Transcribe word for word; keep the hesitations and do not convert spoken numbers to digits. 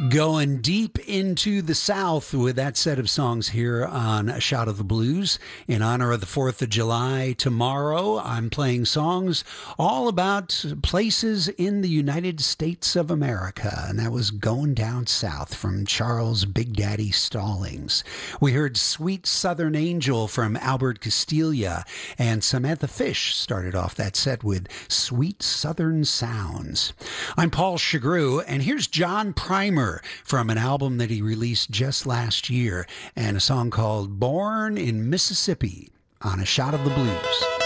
Going deep into the South with that set of songs here on A Shot of the Blues. In honor of the fourth of July tomorrow, I'm playing songs all about places in the United States of America. And that was Going Down South from Charles Big Daddy Stallings. We heard Sweet Southern Angel from Albert Castiglia. And Samantha Fish started off that set with Sweet Southern Sounds. I'm Paul Chagru, and here's John Primer from an album that he released just last year, and a song called Born in Mississippi on A Shot of the Blues.